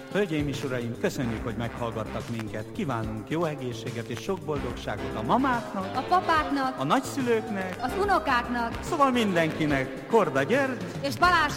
Hölgyeim és uraim, köszönjük, hogy meghallgattak minket. Kívánunk jó egészséget és sok boldogságot a mamáknak, a papáknak, a nagyszülőknek, az unokáknak, szóval mindenkinek. Korda György és Balázs